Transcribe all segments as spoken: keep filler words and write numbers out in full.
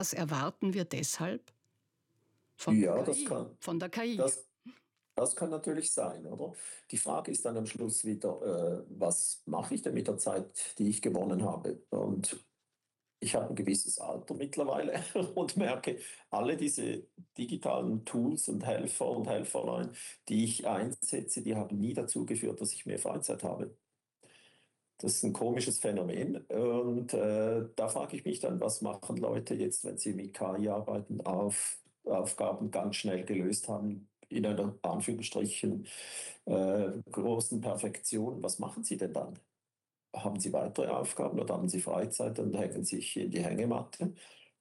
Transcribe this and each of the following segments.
Das erwarten wir deshalb von Ja, der das K I. kann, Von der K I. das, das kann natürlich sein, oder? Die Frage ist dann am Schluss wieder, äh, was mache ich denn mit der Zeit, die ich gewonnen habe? Und ich habe ein gewisses Alter mittlerweile und merke, alle diese digitalen Tools und Helfer und Helferlein, die ich einsetze, die haben nie dazu geführt, dass ich mehr Freizeit habe. Das ist ein komisches Phänomen. Und äh, da frage ich mich dann, was machen Leute jetzt, wenn sie mit K I arbeiten, auf Aufgaben ganz schnell gelöst haben, in einer Anführungsstrichen äh, großen Perfektion. Was machen sie denn dann? Haben sie weitere Aufgaben oder haben sie Freizeit und hängen sich in die Hängematte?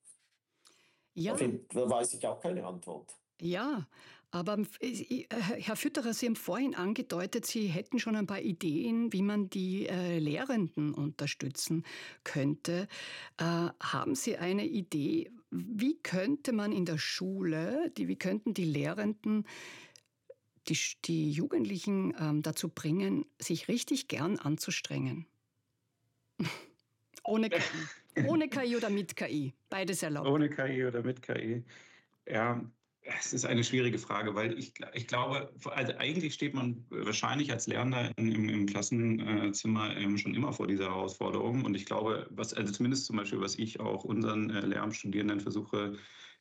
Da, Ja, find, da weiß ich auch keine Antwort. ja, aber äh, Herr Fütterer, Sie haben vorhin angedeutet, Sie hätten schon ein paar Ideen, wie man die äh, Lehrenden unterstützen könnte. Äh, haben Sie eine Idee, wie könnte man in der Schule, die, wie könnten die Lehrenden die, die Jugendlichen ähm, dazu bringen, sich richtig gern anzustrengen? Ohne K I. Ohne K I oder mit K I. Beides erlaubt. Ohne K I oder mit K I? Ja, es ist eine schwierige Frage, weil ich, ich glaube, also eigentlich steht man wahrscheinlich als Lernender im, im Klassenzimmer ähm, schon immer vor dieser Herausforderung. Und ich glaube, was, also zumindest zum Beispiel, was ich auch unseren äh, Lehramtsstudierenden versuche,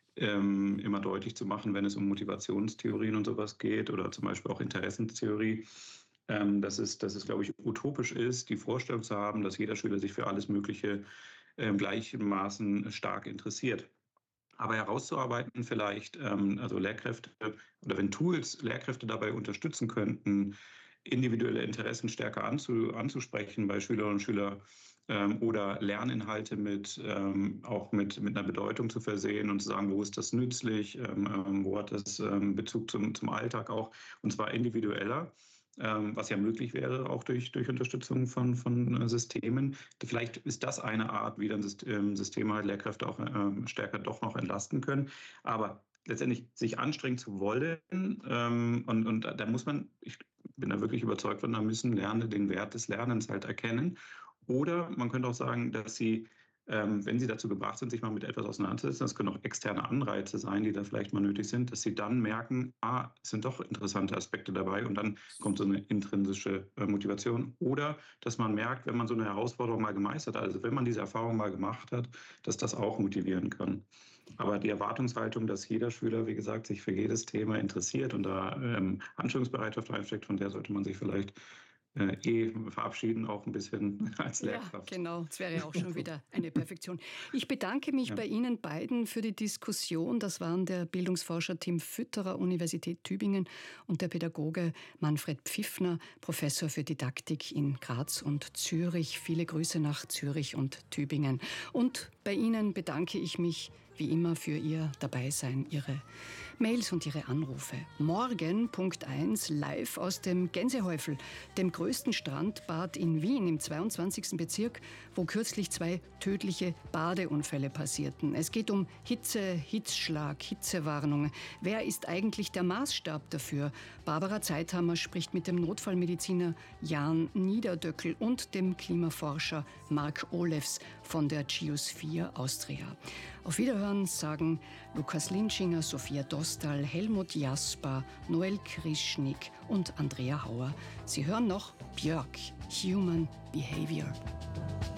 ähm, immer deutlich zu machen, wenn es um Motivationstheorien und sowas geht oder zum Beispiel auch Interessenstheorie, ähm, dass es, dass es, glaube ich, utopisch ist, die Vorstellung zu haben, dass jeder Schüler sich für alles Mögliche ähm, gleichermaßen stark interessiert. Aber herauszuarbeiten vielleicht, ähm, also Lehrkräfte oder wenn Tools Lehrkräfte dabei unterstützen könnten, individuelle Interessen stärker anzu, anzusprechen bei Schülerinnen und Schülern ähm, oder Lerninhalte mit ähm, auch mit, mit einer Bedeutung zu versehen und zu sagen, wo ist das nützlich, ähm, ähm, wo hat das ähm, Bezug zum, zum Alltag auch, und zwar individueller. Ähm, was ja möglich wäre, auch durch, durch Unterstützung von, von Systemen. Vielleicht ist das eine Art, wie dann System, Systeme halt Lehrkräfte auch ähm, stärker doch noch entlasten können. Aber letztendlich sich anstrengen zu wollen, ähm, und, und da muss man, ich bin da wirklich überzeugt von, da müssen Lernende den Wert des Lernens halt erkennen. Oder man könnte auch sagen, dass sie, ähm, wenn sie dazu gebracht sind, sich mal mit etwas auseinanderzusetzen, das können auch externe Anreize sein, die da vielleicht mal nötig sind, dass sie dann merken, ah, es sind doch interessante Aspekte dabei, und dann kommt so eine intrinsische äh, Motivation. Oder dass man merkt, wenn man so eine Herausforderung mal gemeistert hat, also wenn man diese Erfahrung mal gemacht hat, dass das auch motivieren kann. Aber die Erwartungshaltung, dass jeder Schüler, wie gesagt, sich für jedes Thema interessiert und da ähm, Anstrengungsbereitschaft einsteckt, von der sollte man sich vielleicht äh, eh verabschieden, auch ein bisschen als Ja, Lehrkraft. genau. Das wäre auch schon wieder eine Perfektion. Ich bedanke mich Ja. bei Ihnen beiden für die Diskussion. Das waren der Bildungsforscher Tim Fütterer, Universität Tübingen, und der Pädagoge Manfred Pfiffner, Professor für Didaktik in Graz und Zürich. Viele Grüße nach Zürich und Tübingen. Und bei Ihnen bedanke ich mich wie immer für Ihr Dabeisein, Ihre Mails und Ihre Anrufe. Morgen, Punkt eins, live aus dem Gänsehäufel, dem größten Strandbad in Wien im zweiundzwanzigsten Bezirk, wo kürzlich zwei tödliche Badeunfälle passierten. Es geht um Hitze, Hitzschlag, Hitzewarnung. Wer ist eigentlich der Maßstab dafür? Barbara Zeithammer spricht mit dem Notfallmediziner Jan Niederdöckel und dem Klimaforscher Mark Olefs von der Geosphere Austria. Auf Wiederhören sagen Lukas Linschinger, Sophia Dostal, Helmut Jasper, Noel Krischnik und Andrea Hauer. Sie hören noch Björk, Human Behavior.